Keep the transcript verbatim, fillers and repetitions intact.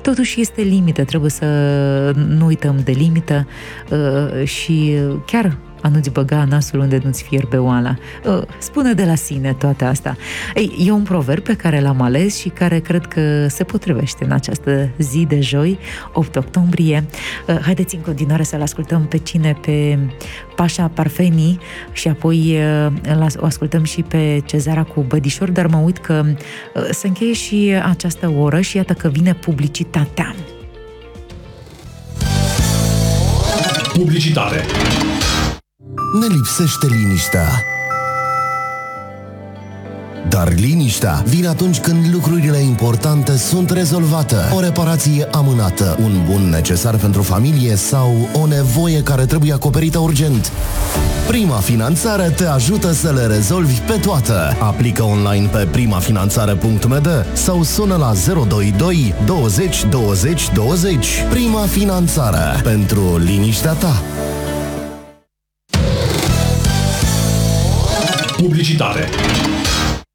totuși este limită, trebuie să nu uităm de limită și chiar a nu-ți băga nasul unde nu-ți fierbe oala. Spune de la sine toate astea. Ei, e un proverb pe care l-am ales și care cred că se potrivește în această zi de joi, opt octombrie. Haideți în continuare să-l ascultăm pe cine? Pe Pașa Parfeni și apoi o ascultăm și pe Cezara cu Bădișor, dar mă uit că se încheie și această oră și iată că vine publicitatea. Publicitate. Ne lipsește liniștea. Dar liniștea vine atunci când lucrurile importante sunt rezolvate. O reparație amânată, un bun necesar pentru familie sau o nevoie care trebuie acoperită urgent. Prima Finanțare te ajută să le rezolvi pe toate. Aplică online pe primafinanțare punct m d sau sună la zero doi doi douăzeci douăzeci douăzeci. Prima Finanțare. Pentru liniștea ta. Publicitate.